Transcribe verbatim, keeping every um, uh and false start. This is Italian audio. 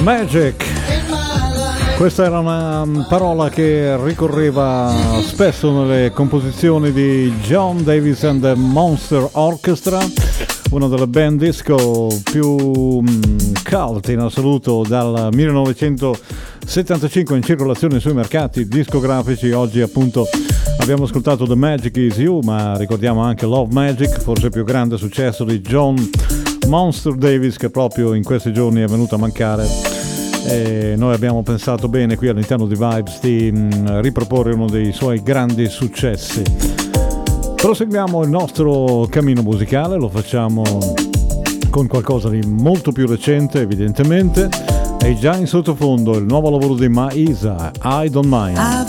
Magic. Questa era una parola che ricorreva spesso nelle composizioni di John Davis and the Monster Orchestra, una delle band disco più cult in assoluto dal millenovecentosettantacinque in circolazione sui mercati discografici. Oggi appunto abbiamo ascoltato The Magic Is You, ma ricordiamo anche Love Magic, forse il più grande successo di John Monster Davis, che proprio in questi giorni è venuto a mancare. E noi abbiamo pensato bene qui all'interno di Vibes di mh, riproporre uno dei suoi grandi successi. Proseguiamo il nostro cammino musicale, lo facciamo con qualcosa di molto più recente evidentemente, e già in sottofondo il nuovo lavoro di Maisa, I Don't Mind.